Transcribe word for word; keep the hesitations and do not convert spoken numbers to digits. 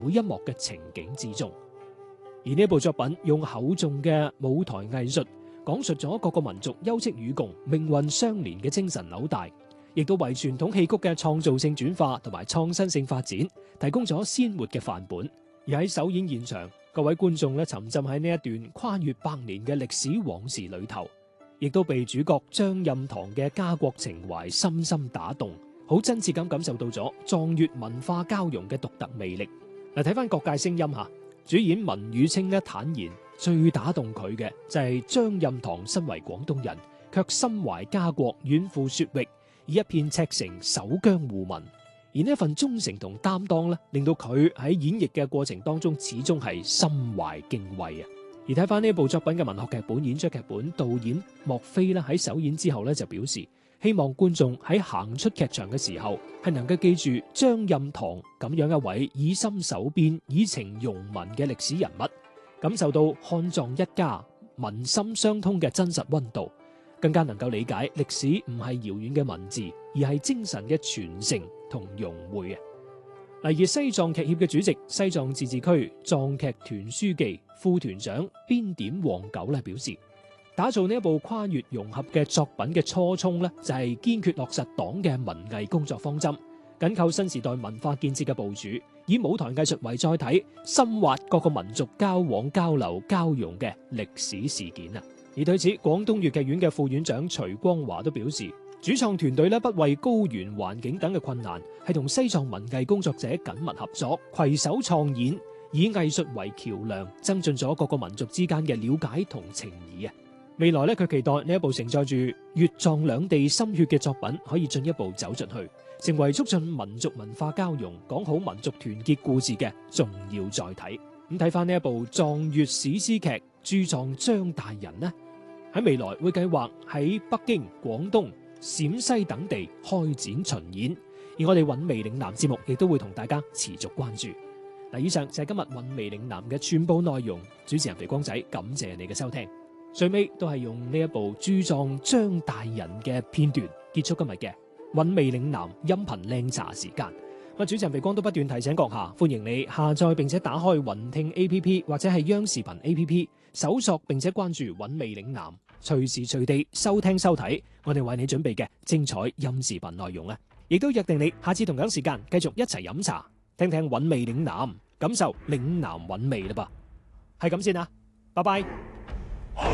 每一幕嘅情景之中。而呢部作品用厚重嘅舞台藝術，講述咗各個民族休戚與共、命運相連嘅精神紐帶，亦都為傳統戲曲嘅創造性轉化同埋創新性發展提供咗鮮活嘅範本。而喺首演現場，各位觀眾咧沉浸喺呢一段跨越百年嘅歷史往事裏頭，亦都被主角張蔭堂嘅家國情懷深深打動，好真切咁感受到咗壯粵文化交融嘅獨特魅力。嗱，睇翻各界聲音吓，主演文宇清咧坦言，最打動佢嘅就係張蔭堂身為廣東人，卻心懷家國，遠赴雪域，以一片赤誠守疆護民。而呢一份忠誠同擔當咧，令到佢喺演繹嘅過程當中，始終係心懷敬畏啊！而睇翻呢部作品嘅文學劇本、演出劇本、導演莫非咧喺首演之後咧就表示，希望觀眾喺行出劇場嘅時候，係能夠記住張蔭堂咁樣一位以心守邊、以情容民嘅歷史人物，感受到漢藏一家民心相通嘅真實溫度，更加能夠理解歷史唔係遙遠嘅文字，而係精神嘅傳承同融匯啊！例如西藏劇協嘅主席、西藏自治區藏劇團書記、副團長邊點黃九咧表示，打造呢一部跨越融合嘅作品嘅初衷咧，就係堅決落實黨嘅文藝工作方針，緊扣新時代文化建設嘅部署，以舞台藝術為載體，深挖各個民族交往交流交融嘅歷史事件啊！而對此，廣東粵劇院嘅副院長徐光華都表示，主創團隊咧不畏高原環境等嘅困難，係同西藏文藝工作者緊密合作，攜手創演，以藝術為橋樑，增進咗各個民族之間嘅了解同情誼啊！未來咧，佢期待呢一部承載住粵藏兩地心血嘅作品，可以進一步走出去，成為促進民族文化交融、講好民族團結故事嘅重要載體。咁睇翻呢一部藏粵史詩劇駐藏張大人呢，喺未來會計劃喺北京、廣東、陝西等地開展巡演，而我哋韻味嶺南節目亦都會同大家持續關注。嗱，以上就係今日韻味嶺南嘅全部內容。主持人肥光仔，感謝你嘅收聽。最尾都係用呢一部駐藏張大人嘅片段結束今日嘅韻味嶺南音頻靚茶時間。咁主持人肥光都不斷提醒閣下，歡迎你下載並且打開雲聽 A P P 或者係央視頻 A P P， 搜索並且關注韻味嶺南，隨時隨地收聽收睇我哋為你準備嘅精彩音視頻內容啊！亦都約定你下次同樣時間繼續一齊飲茶，聽聽韻味嶺南，感受嶺南韻味啦噃。係咁先啦，拜拜。